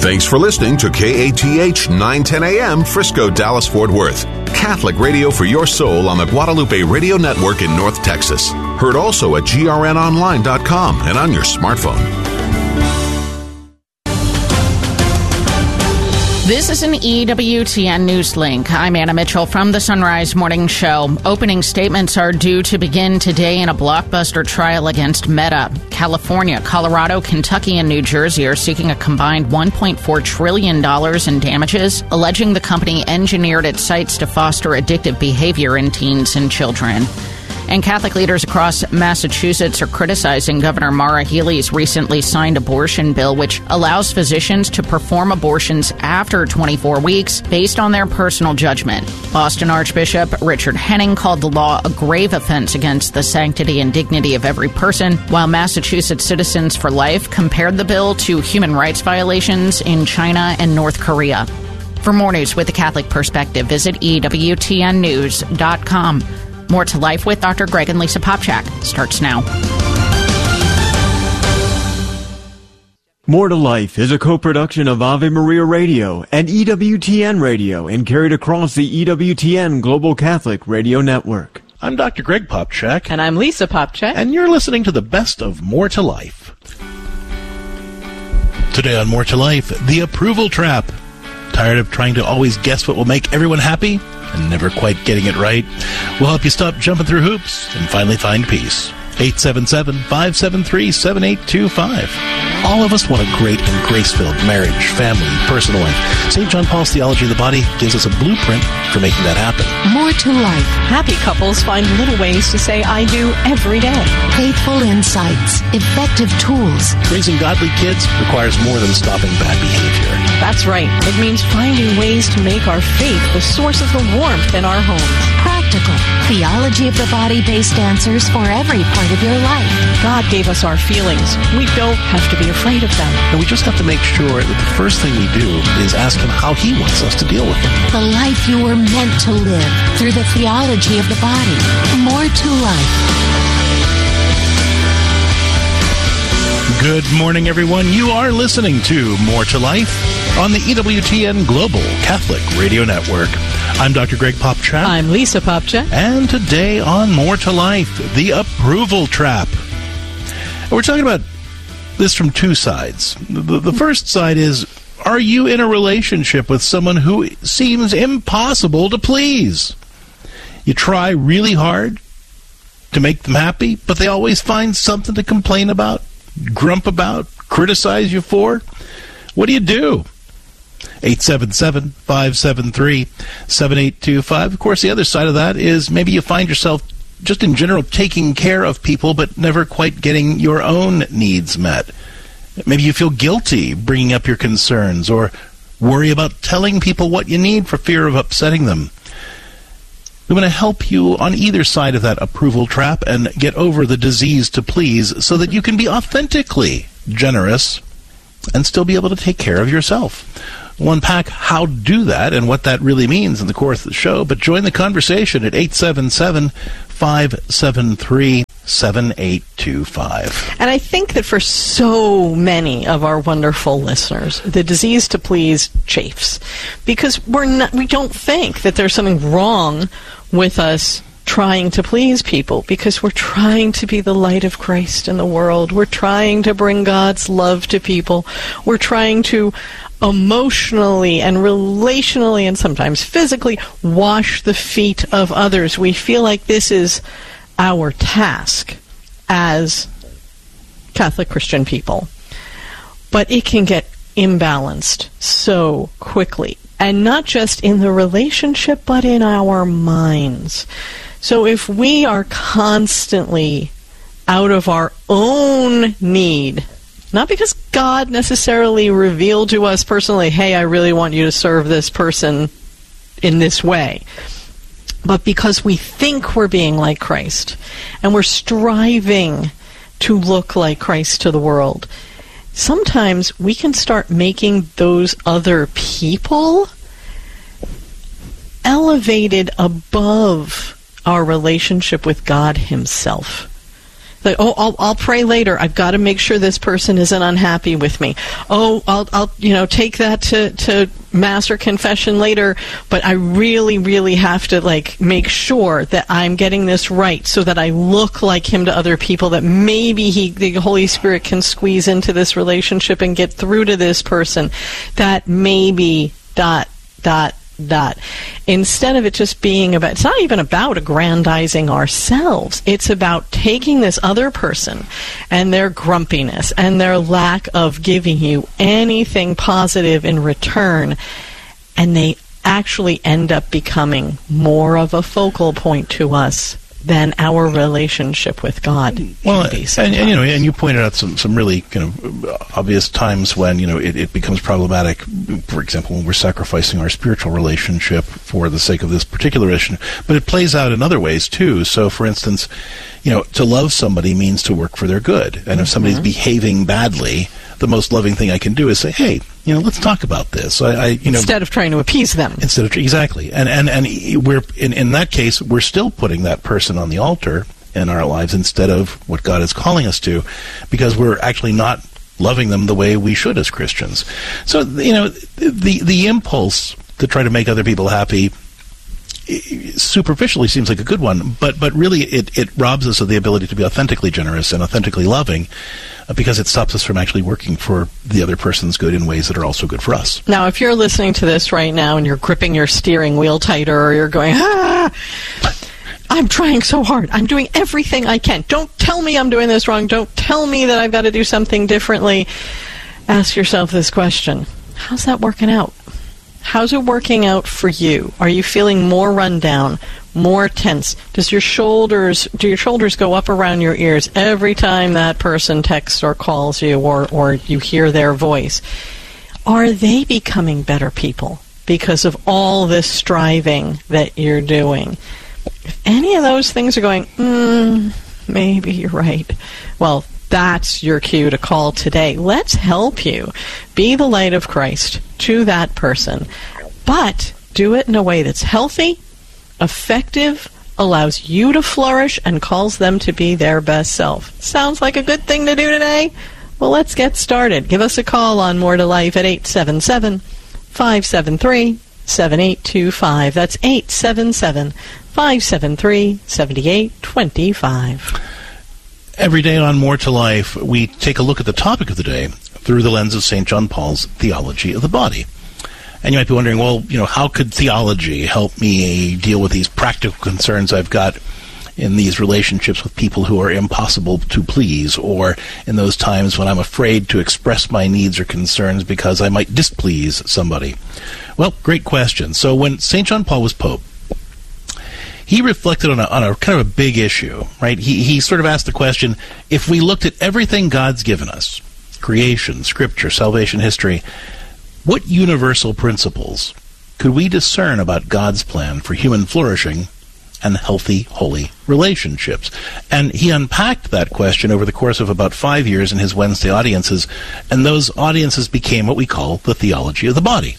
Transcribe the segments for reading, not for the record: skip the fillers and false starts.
Thanks for listening to KATH 910 AM, Frisco, Dallas, Fort Worth. Catholic radio for your soul on the Guadalupe Radio Network in North Texas. Heard also at grnonline.com and on your smartphone. This is an EWTN News Link. I'm Anna Mitchell from the Sunrise Morning Show. Opening statements are due to begin today in a blockbuster trial against Meta. California, Colorado, Kentucky, and New Jersey are seeking a combined $1.4 trillion in damages, alleging the company engineered its sites to foster addictive behavior in teens and children. And Catholic leaders across Massachusetts are criticizing Governor Maura Healey's recently signed abortion bill, which allows physicians to perform abortions after 24 weeks based on their personal judgment. Boston Archbishop Richard Henning called the law a grave offense against the sanctity and dignity of every person, while Massachusetts Citizens for Life compared the bill to human rights violations in China and North Korea. For more news with the Catholic perspective, visit EWTNnews.com. More to Life with Dr. Greg and Lisa Popchak starts now. More to Life is a co-production of Ave Maria Radio and EWTN Radio and carried across the EWTN Global Catholic Radio Network. I'm Dr. Greg Popchak. And I'm Lisa Popchak. And you're listening to the best of More to Life. Today on More to Life, the approval trap. Tired of trying to always guess what will make everyone happy and never quite getting it right? We'll help you stop jumping through hoops and finally find peace. 877-573-7825. All of us want a great and grace-filled marriage, family, personal life. St. John Paul's Theology of the Body gives us a blueprint for making that happen. More to life. Happy couples find little ways to say I do every day. Faithful insights. Effective tools. Raising godly kids requires more than stopping bad behavior. That's right. It means finding ways to make our faith the source of the warmth in our homes. Practical. Theology of the Body-based answers for every part of your life. God gave us our feelings. We don't have to be afraid of them. And we just have to make sure that the first thing we do is ask Him how He wants us to deal with them. The life you were meant to live through the theology of the body. More to life. Good morning, everyone. You are listening to More to Life on the EWTN Global Catholic Radio Network. I'm Dr. Greg Popchak. I'm Lisa Popchak. And today on More to Life, the approval trap. And we're talking about this from two sides. The first side is, are you in a relationship with someone who seems impossible to please? You try really hard to make them happy, but they always find something to complain about, grump about, criticize you for. What do you do? 877-573-7825. Of course, the other side of that is maybe you find yourself just in general taking care of people but never quite getting your own needs met. Maybe you feel guilty bringing up your concerns or worry about telling people what you need for fear of upsetting them. We want to help you on either side of that approval trap and get over the disease to please so that you can be authentically generous and still be able to take care of yourself. We'll unpack how to do that and what that really means in the course of the show, but join the conversation at 877-573-7825. And I think that for so many of our wonderful listeners, the disease to please chafes, because we don't think that there's something wrong with us trying to please people, because we're trying to be the light of Christ in the world. We're trying to bring God's love to people. We're trying to emotionally and relationally and sometimes physically wash the feet of others. We feel like this is our task as Catholic Christian people. But it can get imbalanced so quickly. And not just in the relationship, but in our minds. So if we are constantly out of our own need, not because God necessarily revealed to us personally, hey, I really want you to serve this person in this way, but because we think we're being like Christ, and we're striving to look like Christ to the world, sometimes we can start making those other people elevated above our relationship with God Himself. Like, oh, I'll pray later. I've got to make sure this person isn't unhappy with me. Oh, I'll take that to Mass or confession later, but I really, really have to, like, make sure that I'm getting this right so that I look like him to other people, that maybe the Holy Spirit can squeeze into this relationship and get through to this person, that maybe ... Instead of it just being about, it's not even about aggrandizing ourselves. It's about taking this other person and their grumpiness and their lack of giving you anything positive in return, and they actually end up becoming more of a focal point to us than our relationship with God. Well, and you pointed out some really obvious times when it becomes problematic. For example, when we're sacrificing our spiritual relationship for the sake of this particular issue, but it plays out in other ways too. So, for instance, to love somebody means to work for their good, and if somebody's behaving badly, the most loving thing I can do is say, hey, let's talk about this. Instead of trying to appease them. Exactly. And we're in that case, we're still putting that person on the altar in our lives instead of what God is calling us to, because we're actually not loving them the way we should as Christians. So, the impulse to try to make other people happy superficially seems like a good one, but really it robs us of the ability to be authentically generous and authentically loving, because it stops us from actually working for the other person's good in ways that are also good for us. Now, if you're listening to this right now and you're gripping your steering wheel tighter, or you're going, I'm trying so hard, I'm doing everything I can, don't tell me I'm doing this wrong, don't tell me that I've got to do something differently, ask yourself this question: how's that working out? How's it working out for you? Are you feeling more run down, more tense? Do your shoulders go up around your ears every time that person texts or calls you, or you hear their voice? Are they becoming better people because of all this striving that you're doing? If any of those things are going, maybe you're right, well, that's your cue to call today. Let's help you be the light of Christ to that person, but do it in a way that's healthy, effective, allows you to flourish, and calls them to be their best self. Sounds like a good thing to do today? Well, let's get started. Give us a call on More to Life at 877-573-7825. That's 877-573-7825. Every day on More to Life, we take a look at the topic of the day through the lens of St. John Paul's theology of the body. And you might be wondering, well, how could theology help me deal with these practical concerns I've got in these relationships with people who are impossible to please, or in those times when I'm afraid to express my needs or concerns because I might displease somebody? Well, great question. So when St. John Paul was Pope, he reflected on a kind of a big issue, right? He sort of asked the question, if we looked at everything God's given us, creation, scripture, salvation history, what universal principles could we discern about God's plan for human flourishing and healthy, holy relationships? And he unpacked that question over the course of about 5 years in his Wednesday audiences, and those audiences became what we call the theology of the body.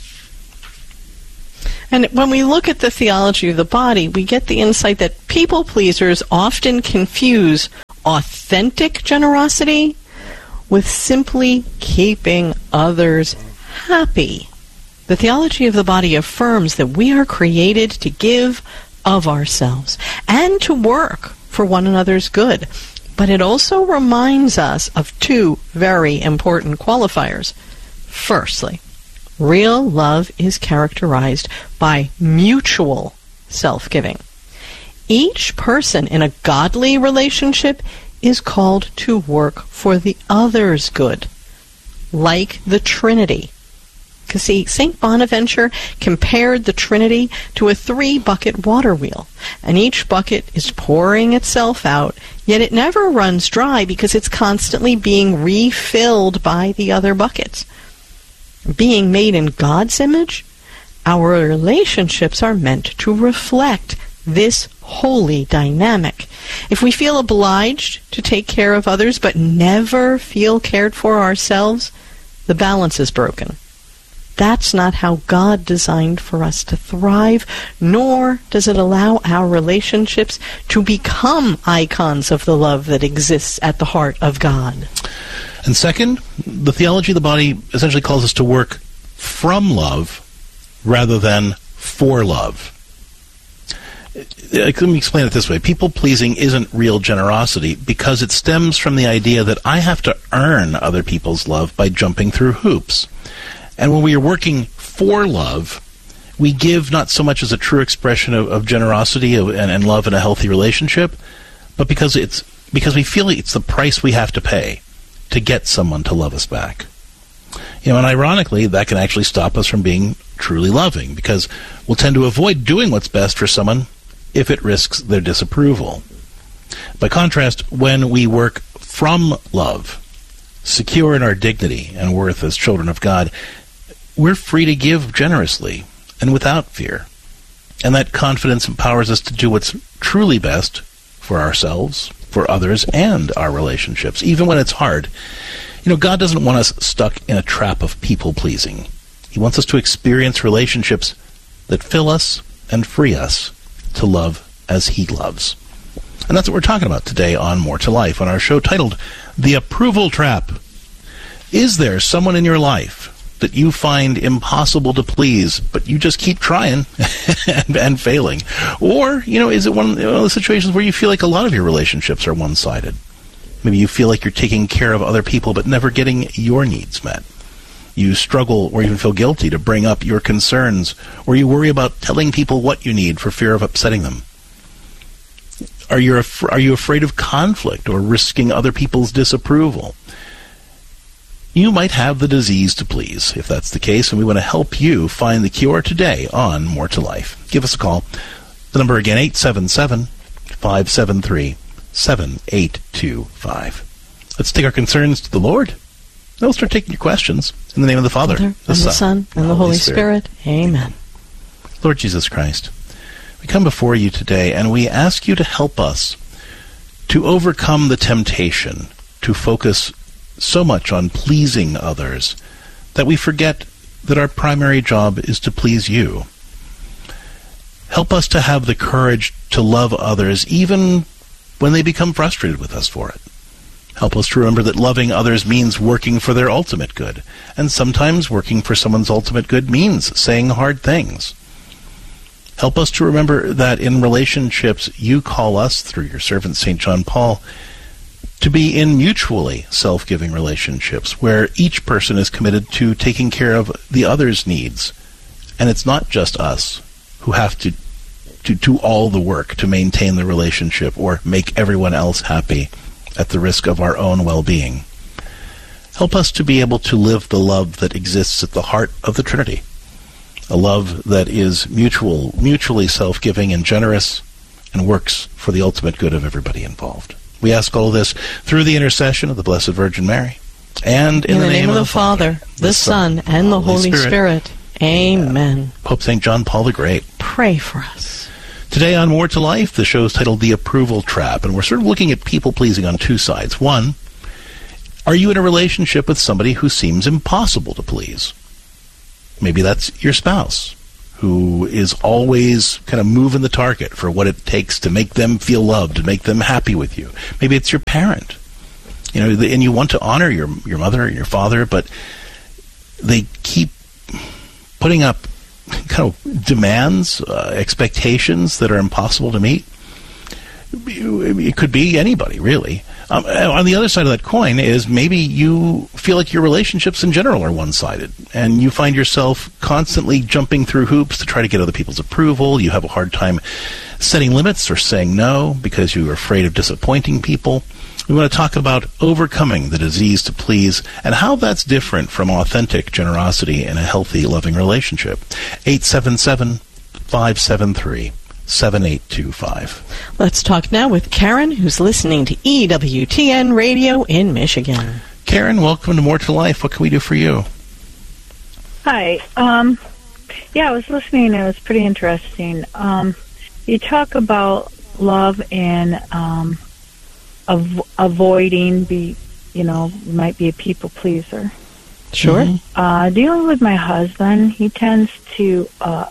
And when we look at the theology of the body, we get the insight that people pleasers often confuse authentic generosity with simply keeping others happy. The theology of the body affirms that we are created to give of ourselves and to work for one another's good. But it also reminds us of two very important qualifiers. Firstly, real love is characterized by mutual self-giving. Each person in a godly relationship is called to work for the other's good, like the Trinity. Because, see, St. Bonaventure compared the Trinity to a 3-bucket water wheel, and each bucket is pouring itself out, yet it never runs dry because it's constantly being refilled by the other buckets. Being made in God's image, our relationships are meant to reflect this holy dynamic. If we feel obliged to take care of others but never feel cared for ourselves, the balance is broken. that's not how God designed for us to thrive, nor does it allow our relationships to become icons of the love that exists at the heart of God. And second, the theology of the body essentially calls us to work from love rather than for love. Let me explain it this way. People-pleasing isn't real generosity because it stems from the idea that I have to earn other people's love by jumping through hoops. And when we are working for love, we give not so much as a true expression of generosity and love in a healthy relationship, but because we feel it's the price we have to pay to get someone to love us back. And ironically, that can actually stop us from being truly loving, because we'll tend to avoid doing what's best for someone if it risks their disapproval. By contrast, when we work from love, secure in our dignity and worth as children of God, we're free to give generously and without fear. And that confidence empowers us to do what's truly best for ourselves, for others, and our relationships, even when it's hard. God doesn't want us stuck in a trap of people-pleasing. He wants us to experience relationships that fill us and free us to love as He loves. And that's what we're talking about today on More to Life, on our show titled The Approval Trap. Is there someone in your life that you find impossible to please, but you just keep trying and failing? Or, is it one of the situations where you feel like a lot of your relationships are one-sided? Maybe you feel like you're taking care of other people but never getting your needs met. You struggle or even feel guilty to bring up your concerns, or you worry about telling people what you need for fear of upsetting them. Are you afraid of conflict or risking other people's disapproval? You might have the disease to please, if that's the case, and we want to help you find the cure today on More to Life. Give us a call. The number again, 877-573-7825. Let's take our concerns to the Lord. Then we'll start taking your questions. In the name of the Father, the Son, and the Holy Spirit. Amen. Lord Jesus Christ, we come before you today, and we ask you to help us to overcome the temptation to focus so much on pleasing others that we forget that our primary job is to please you. Help us to have the courage to love others even when they become frustrated with us for it. Help us to remember that loving others means working for their ultimate good, and sometimes working for someone's ultimate good means saying hard things. Help us to remember that in relationships you call us, through your servant St. John Paul, to be in mutually self-giving relationships where each person is committed to taking care of the other's needs. And it's not just us who have to do all the work to maintain the relationship or make everyone else happy at the risk of our own well-being. Help us to be able to live the love that exists at the heart of the Trinity, a love that is mutually self-giving and generous and works for the ultimate good of everybody involved. We ask all this through the intercession of the Blessed Virgin Mary, and in the name of the Father, the Son, and the Holy Spirit. Amen. Pope St. John Paul the Great, pray for us. Today on More to Life, the show is titled The Approval Trap, and we're sort of looking at people-pleasing on two sides. One, are you in a relationship with somebody who seems impossible to please? Maybe that's your spouse, who is always kind of moving the target for what it takes to make them feel loved, to make them happy with you. Maybe it's your parent, and you want to honor your mother and your father, but they keep putting up kind of demands, expectations that are impossible to meet. It could be anybody, really. On the other side of that coin is maybe you feel like your relationships in general are one-sided, and you find yourself constantly jumping through hoops to try to get other people's approval. You have a hard time setting limits or saying no because you're afraid of disappointing people. We want to talk about overcoming the disease to please and how that's different from authentic generosity in a healthy, loving relationship. 877-573-7825. Let's talk now with Karen, who's listening to EWTN Radio in Michigan. Karen, welcome to More to Life. What can we do for you? Hi. I was listening. It was pretty interesting. You talk about love and avoiding you might be a people pleaser. Sure. Dealing with my husband, he tends to,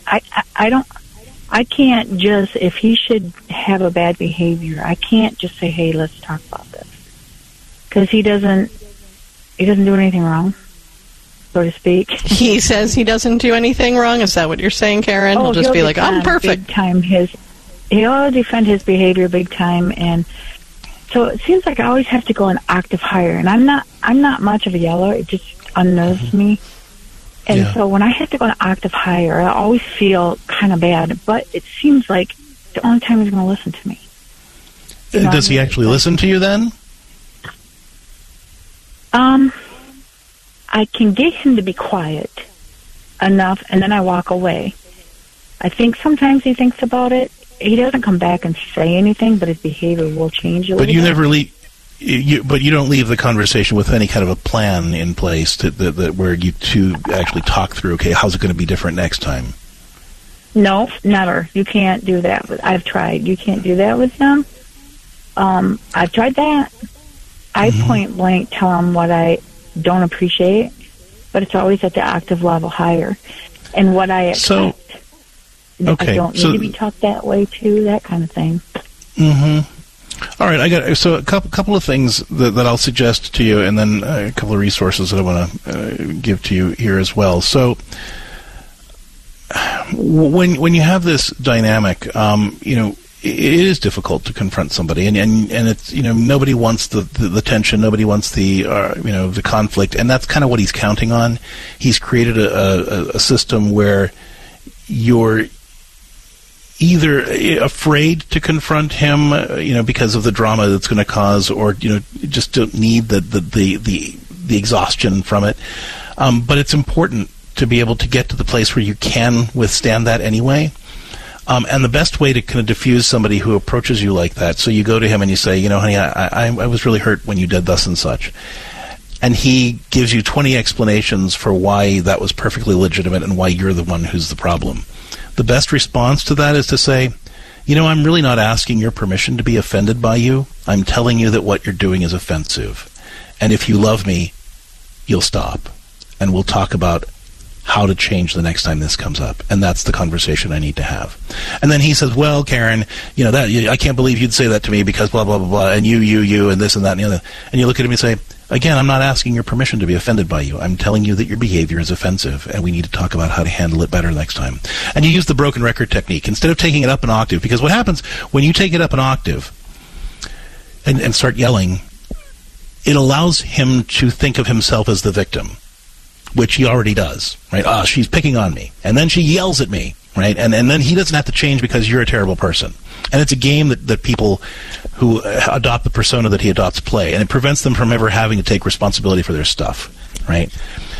I can't just, if he should have a bad behavior, I can't just say, hey, let's talk about this. Because he doesn't do anything wrong, so to speak. He says he doesn't do anything wrong? Is that what you're saying, Karen? He'll just be like, I'm perfect. Big time he'll defend his behavior big time, and so it seems like I always have to go an octave higher, and I'm not much of a yeller. It just unnerves me. And so when I have to go an octave higher, I always feel kind of bad, but it seems like the only time he's going to listen to me. You know, does he actually listen to you then? I can get him to be quiet enough, and then I walk away. I think sometimes he thinks about it. He doesn't come back and say anything, but his behavior will change a little bit. But you never leave. But you don't leave the conversation with any kind of a plan in place where you two actually talk through, okay, how's it going to be different next time? No, never. You can't do that. I've tried. You can't do that with him. I've tried that. I point blank tell him what I don't appreciate, but it's always at the octave level higher. And what I expect. Okay. I don't need to be talked that way, too, that kind of thing. All right, I got a couple of things that I'll suggest to you, and then a couple of resources that I want to give to you here as well. So, when you have this dynamic, it is difficult to confront somebody, and it's nobody wants the tension, nobody wants the conflict, and that's kind of what he's counting on. He's created a system where you're either afraid to confront him, because of the drama that's going to cause, or just don't need the exhaustion from it. But it's important to be able to get to the place where you can withstand that anyway. And the best way to kind of diffuse somebody who approaches you like that, so you go to him and you say, honey, I was really hurt when you did thus and such. And he gives you 20 explanations for why that was perfectly legitimate and why you're the one who's the problem. The best response to that is to say, I'm really not asking your permission to be offended by you. I'm telling you that what you're doing is offensive. And if you love me, you'll stop. And we'll talk about how to change the next time this comes up. And that's the conversation I need to have. And then he says, well, Karen, I can't believe you'd say that to me because blah, blah, blah, blah, and you, and this and that and the other. And you look at him and say, again, I'm not asking your permission to be offended by you. I'm telling you that your behavior is offensive, and we need to talk about how to handle it better next time. And you use the broken record technique instead of taking it up an octave, because what happens when you take it up an octave and start yelling, it allows him to think of himself as the victim, which he already does, right? She's picking on me. And then she yells at me, right? And then he doesn't have to change because you're a terrible person. And it's a game that people who adopt the persona that he adopts play, and it prevents them from ever having to take responsibility for their stuff, right?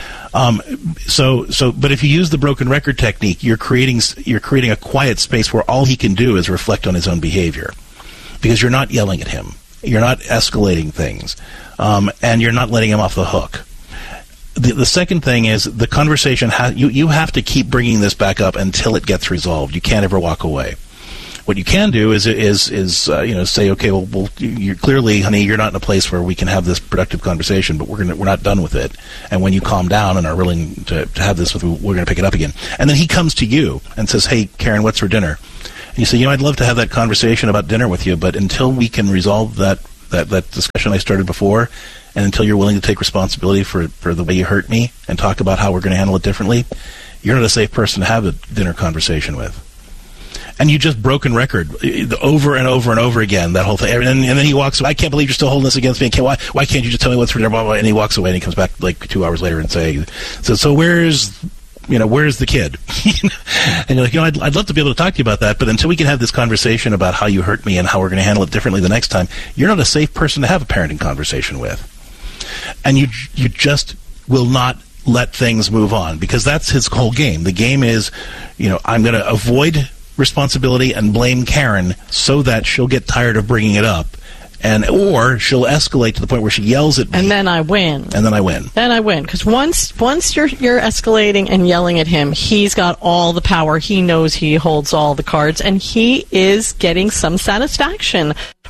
But if you use the broken record technique, you're creating a quiet space where all he can do is reflect on his own behavior, because you're not yelling at him, you're not escalating things, and you're not letting him off the hook. The second thing is the conversation. You have to keep bringing this back up until it gets resolved. You can't ever walk away. What you can do is say, okay, well, you're clearly, honey, you're not in a place where we can have this productive conversation, but we're not done with it. And when you calm down and are willing to have this, we're going to pick it up again. And then he comes to you and says, hey, Karen, what's for dinner? And you say, I'd love to have that conversation about dinner with you, but until we can resolve that discussion I started before, and until you're willing to take responsibility for the way you hurt me and talk about how we're going to handle it differently, you're not a safe person to have a dinner conversation with. And you just broken record over and over and over again, that whole thing. And then he walks away. I can't believe you're still holding this against me. Why can't you just tell me what's for dinner? Blah, blah, blah. And he walks away and he comes back like 2 hours later and so where's the kid? And you're like, I'd love to be able to talk to you about that, but until we can have this conversation about how you hurt me and how we're going to handle it differently the next time, you're not a safe person to have a parenting conversation with. And you just will not let things move on, because that's his whole game. The game is, I'm going to avoid responsibility and blame Karen so that she'll get tired of bringing it up, or she'll escalate to the point where she yells at me. And then I win. Because once you're escalating and yelling at him, he's got all the power. He knows he holds all the cards, and he is getting some satisfaction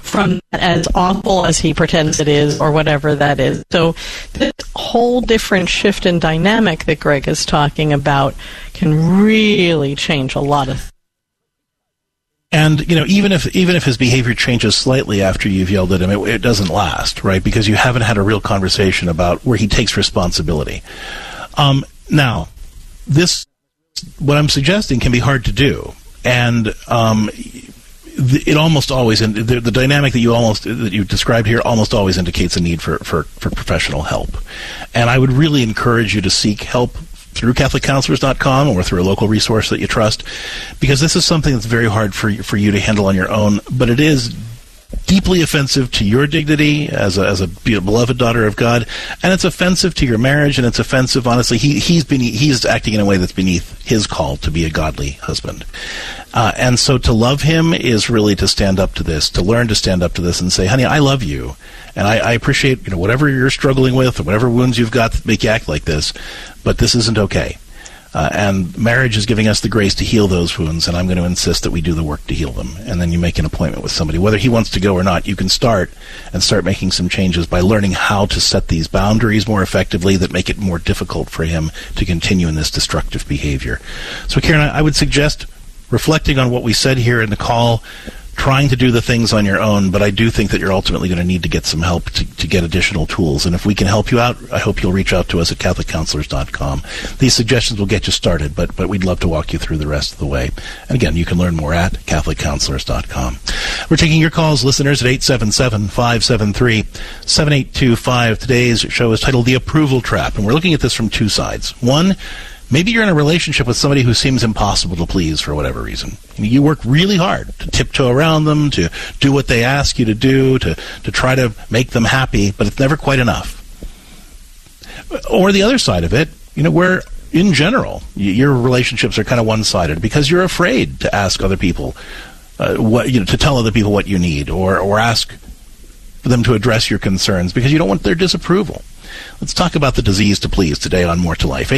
from that, as awful as he pretends it is, or whatever that is. So this whole different shift in dynamic that Greg is talking about can really change a lot of things. And, even if his behavior changes slightly after you've yelled at him, it doesn't last, right? Because you haven't had a real conversation about where he takes responsibility. Now, what I'm suggesting can be hard to do. And, it almost always, the dynamic that you described here almost always indicates a need for professional help. And I would really encourage you to seek help through CatholicCounselors.com or through a local resource that you trust, because this is something that's very hard for you to handle on your own, but it is deeply offensive to your dignity as a beloved daughter of God, and it's offensive to your marriage, and it's offensive, honestly. He's acting in a way that's beneath his call to be a godly husband. And so to love him is really to stand up to this, to learn to stand up to this and say, honey, I love you, and I appreciate whatever you're struggling with or whatever wounds you've got that make you act like this, but this isn't okay. And marriage is giving us the grace to heal those wounds, and I'm going to insist that we do the work to heal them. And then you make an appointment with somebody. Whether he wants to go or not, you can start making some changes by learning how to set these boundaries more effectively that make it more difficult for him to continue in this destructive behavior. So, Karen, I would suggest reflecting on what we said here in the call, trying to do the things on your own, but I do think that you're ultimately going to need to get some help to get additional tools. And if we can help you out, I hope you'll reach out to us at CatholicCounselors.com. These suggestions will get you started, but we'd love to walk you through the rest of the way. And again, you can learn more at CatholicCounselors.com. We're taking your calls, listeners, at 877-573-7825. Today's show is titled The Approval Trap, and we're looking at this from two sides. One, maybe you're in a relationship with somebody who seems impossible to please for whatever reason. You work really hard to tiptoe around them, to do what they ask you to do, to try to make them happy, but it's never quite enough. Or the other side of it, where in general your relationships are kind of one-sided because you're afraid to ask other people to tell other people what you need, or ask them to address your concerns because you don't want their disapproval. Let's talk about the disease to please today on More to Life.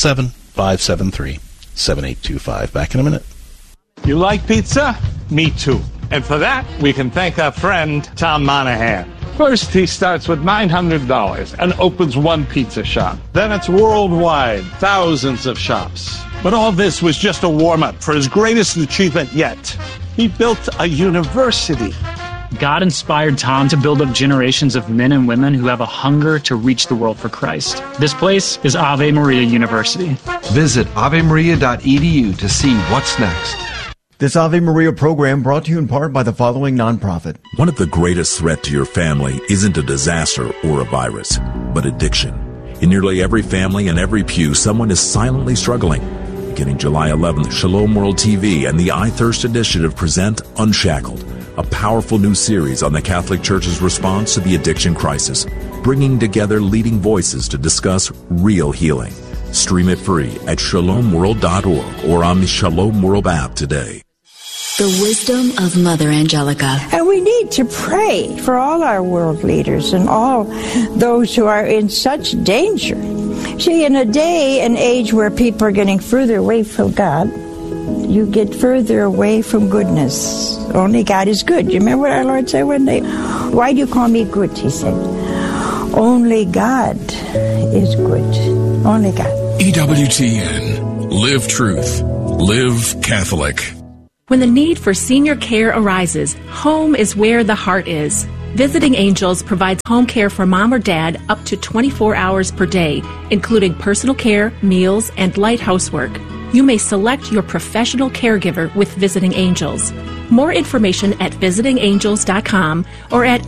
877-573-7825. Back in a minute. You like pizza? Me too. And for that, we can thank our friend Tom Monahan. First, he starts with $900 and opens one pizza shop. Then it's worldwide, thousands of shops. But all this was just a warm-up for his greatest achievement yet. He built a university. God inspired Tom to build up generations of men and women who have a hunger to reach the world for Christ. This place is Ave Maria University. Visit avemaria.edu to see what's next. This Ave Maria program brought to you in part by the following nonprofit. One of the greatest threats to your family isn't a disaster or a virus, but addiction. In nearly every family and every pew, someone is silently struggling. Beginning July 11th, Shalom World TV and the I Thirst Initiative present Unshackled, a powerful new series on the Catholic Church's response to the addiction crisis, bringing together leading voices to discuss real healing. Stream it free at shalomworld.org or on the Shalom World app today. The wisdom of Mother Angelica. And we need to pray for all our world leaders and all those who are in such danger. See, in a day and age where people are getting further away from God, you get further away from goodness. Only God is good. You remember what our Lord said one day? Why do you call me good? He said, only God is good. Only God. EWTN. Live truth. Live Catholic. When the need for senior care arises, home is where the heart is. Visiting Angels provides home care for mom or dad up to 24 hours per day, including personal care, meals, and light housework. You may select your professional caregiver with Visiting Angels. More information at visitingangels.com or at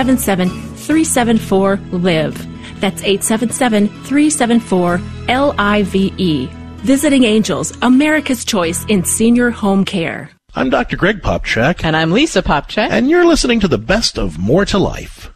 877-374-LIVE. That's 877-374-LIVE. Visiting Angels, America's choice in senior home care. I'm Dr. Greg Popcak. And I'm Lisa Popcak. And you're listening to the best of More to Life.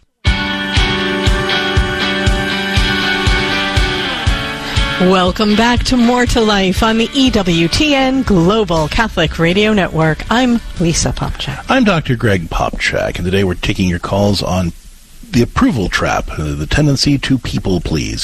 Welcome back to More to Life on the EWTN Global Catholic Radio Network. I'm Lisa Popcak. I'm Dr. Greg Popcak, and today we're taking your calls on the approval trap, the tendency to people please.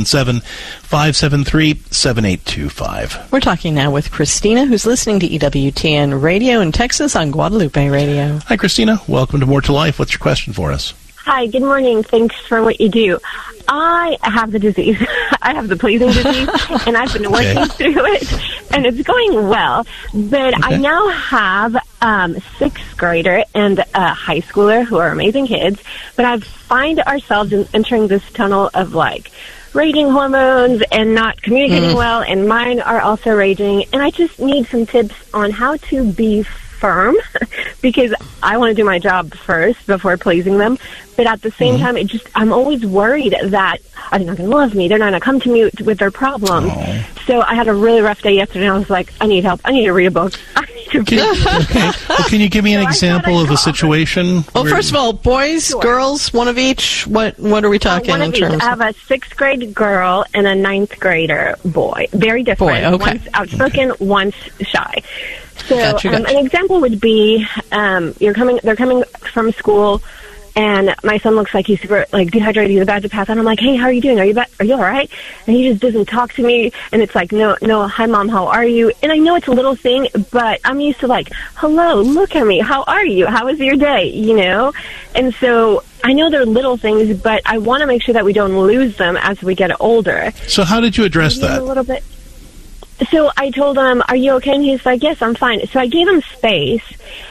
877-573-7825. We're talking now with Christina, who's listening to EWTN Radio in Texas on Guadalupe Radio. Hi, Christina. Welcome to More to Life. What's your question for us? Hi, good morning. Thanks for what you do. I have the disease. I have the pleasing disease, and I've been working through it, and it's going well. But I now have a sixth grader and a high schooler who are amazing kids, but I find ourselves entering this tunnel of, like, raging hormones and not communicating well, and mine are also raging, and I just need some tips on how to be firm because I want to do my job first before pleasing them. But at the same time, I'm always worried that are they not going to love me? They're not going to come to me with their problems. So I had a really rough day yesterday, and I was like, I need help. I need to read a book. Well, can you give me an example of a situation? Well, first of all, boys, girls, one of each. What are we talking in terms of? I have a sixth grade girl and a ninth grader boy. Very different. Boy, okay. One's outspoken, one's shy. So Gotcha. An example would be they're coming from school, and my son looks like he's super dehydrated. He's about to pass out. I'm like, hey, how are you doing? Are you all right? And he just doesn't talk to me. And it's like, no, hi, Mom, how are you? And I know it's a little thing, but I'm used to hello, look at me. How are you? How was your day? You know? And so I know they're little things, but I want to make sure that we don't lose them as we get older. So how did you address that? A little bit. So I told him, are you okay? And he's like, yes, I'm fine. So I gave him space,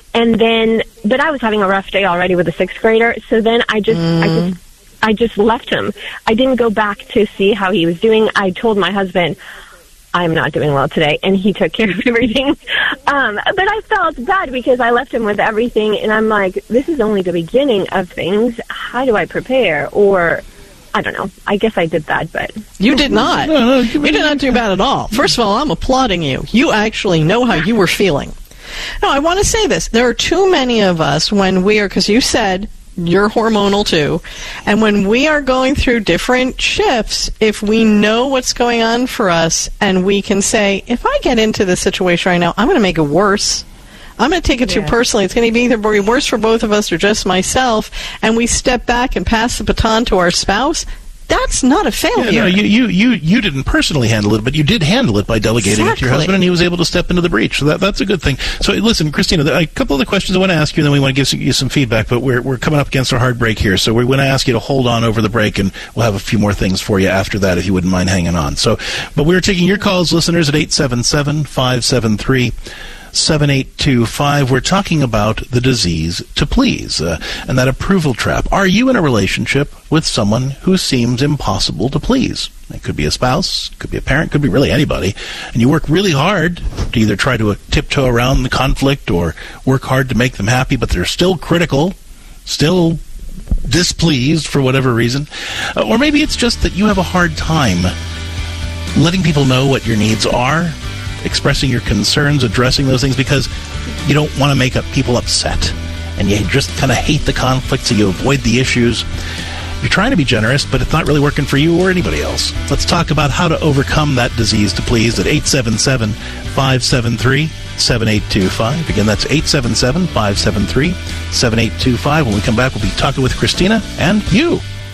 but I was having a rough day already with a sixth grader. So then I just left him. I didn't go back to see how he was doing. I told my husband, I'm not doing well today, and he took care of everything. But I felt bad because I left him with everything, and I'm like, this is only the beginning of things. How do I prepare? Or I don't know. I guess I did that, but... You did not. No, you did not do bad at all. First of all, I'm applauding you. You actually know how you were feeling. No, I want to say this. There are too many of us when we are... Because you said you're hormonal, too. And when we are going through different shifts, if we know what's going on for us, and we can say, if I get into this situation right now, I'm going to make it worse. I'm going to take it too personally. It's going to be either worse for both of us or just myself, and we step back and pass the baton to our spouse. That's not a failure. Yeah, no, you didn't personally handle it, but you did handle it by delegating it to your husband, and he was able to step into the breach. So that's a good thing. So listen, Christina, a couple of the questions I want to ask you, and then we want to give you some feedback, but we're coming up against our hard break here, so we want to ask you to hold on over the break, and we'll have a few more things for you after that if you wouldn't mind hanging on. So, but we're taking your calls, listeners, at 877-573-7825. We're talking about the disease to please and that approval trap. Are you in a relationship with someone who seems impossible to please? It could be a spouse, could be a parent, could be really anybody. And you work really hard to either try to tiptoe around the conflict or work hard to make them happy, but they're still critical, still displeased for whatever reason. Or maybe it's just that you have a hard time letting people know what your needs are, expressing your concerns, addressing those things, because you don't want to make people upset, and you just kind of hate the conflict, so you avoid the issues. You're trying to be generous, but it's not really working for you or anybody else. Let's talk about how to overcome that disease to please at 877-573-7825. Again, that's 877-573-7825. When we come back, we'll be talking with Christina and you.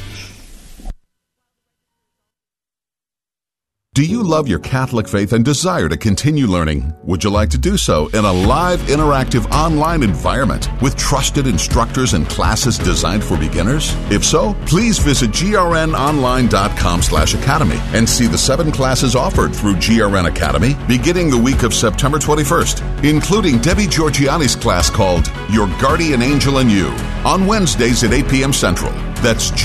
Do you love your Catholic faith and desire to continue learning? Would you like to do so in a live, interactive, online environment with trusted instructors and classes designed for beginners? If so, please visit grnonline.com/academy and see the 7 classes offered through GRN Academy beginning the week of September 21st, including Debbie Georgiani's class called Your Guardian Angel and You on Wednesdays at 8 p.m. Central. That's